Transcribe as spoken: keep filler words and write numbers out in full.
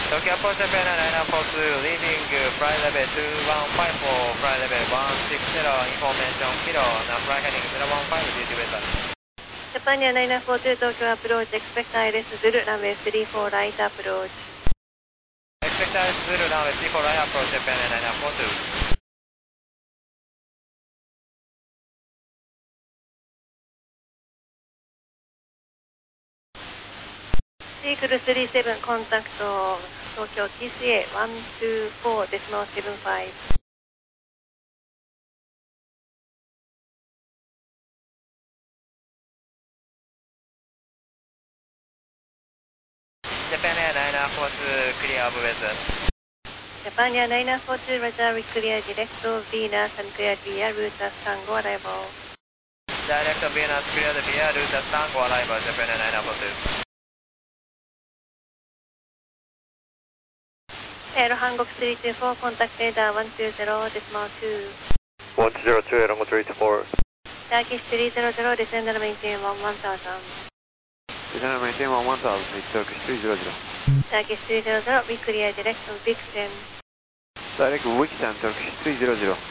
Tokyo approach Japan nine nine four two, leaving uh, flight level two one five for flight level one six zero, information kilo, now flight heading zero one five, duty weather. Japan nine nine four two, Tokyo approach, expect I R S Zulu, runway three four right approach. Expect I R S Zulu, runway three four right approach, Japan nine nine four two. Vehicle three seven, contact Tokyo T C A one two four decimal seven five. Japan Air nine nine four two, clear of weather. Japan Air nine nine four two, Roger, we clear direct to Venus and clear via route Tango arrival. Direct to Venus, clear the via route Tango arrival, Japan Air nine nine four two. Air Hanguk three two four, contact radar one two zero decimal two. one two zero two, Air Hanguk three two four. Turkish three zero zero, descend and maintain one one thousand. Descend and maintain one one thousand, Turkish three zero zero. Turkish three zero zero, we clear direct to Vixen. Direct Wixen, Turkish three zero zero.